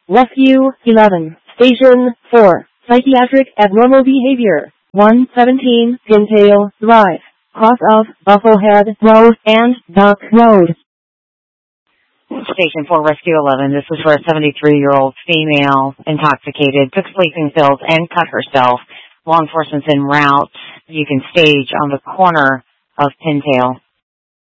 Rescue 11. Station 4. Psychiatric abnormal behavior. 117 Pintail Drive. Cross of Bufflehead Road and Duck Road. Station 4, Rescue 11. This is where a 73-year-old female intoxicated took sleeping pills and cut herself. Law enforcement's en route. You can stage on the corner of Pintail.